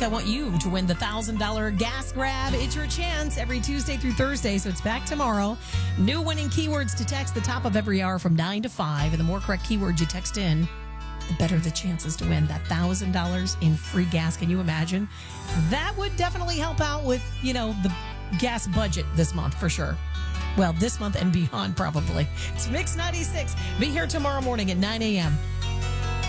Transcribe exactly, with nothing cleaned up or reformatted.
week, I want you to win the one thousand dollars gas grab. It's your chance every Tuesday through Thursday, so it's back tomorrow. New winning keywords to text the top of every hour from nine to five. And the more correct keywords you text in, the better the chances to win that one thousand dollars in free gas. Can you imagine? That would definitely help out with, you know, the gas budget this month for sure. Well, this month and beyond, probably. It's Mix ninety-six. Be here tomorrow morning at nine a.m.